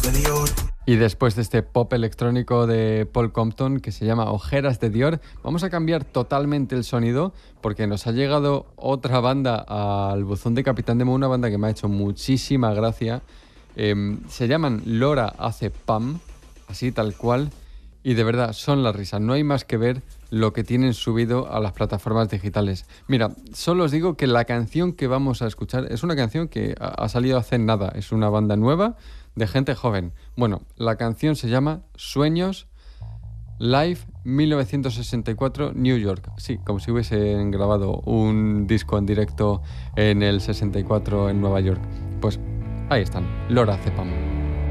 Y después de este pop electrónico de Paul Compton que se llama Ojeras de Dior, vamos a cambiar totalmente el sonido porque nos ha llegado otra banda al buzón de Capitán Demo, una banda que me ha hecho muchísima gracia. Se llaman Lora hace Pam, así tal cual, y de verdad son la risa. No hay más que ver lo que tienen subido a las plataformas digitales. Mira, solo os digo que la canción que vamos a escuchar es una canción que ha salido hace nada, es una banda nueva de gente joven. Bueno, la canción se llama Sueños Live 1964 New York. Sí, como si hubiesen grabado un disco en directo en el 64 en Nueva York. Pues ahí están, Lora Cepam.